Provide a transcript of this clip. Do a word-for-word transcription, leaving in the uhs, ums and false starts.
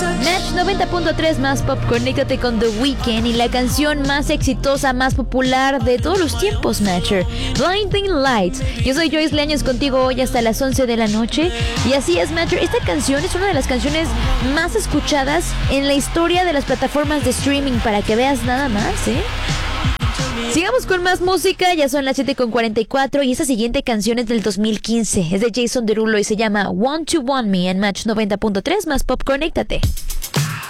Match noventa punto tres más pop, conéctate con The Weeknd y la canción más exitosa, más popular de todos los tiempos, Matcher, Blinding Lights. Yo soy Joyce Leaños contigo hoy hasta las once de la noche. Y así es, Matcher, esta canción es una de las canciones más escuchadas en la historia de las plataformas de streaming, para que veas nada más, ¿eh? Sigamos con más música, ya son las siete con cuarenta y cuatro y esta siguiente canción es del dos mil quince, es de Jason Derulo y se llama Want to Want Me en Match noventa punto tres más pop, conéctate.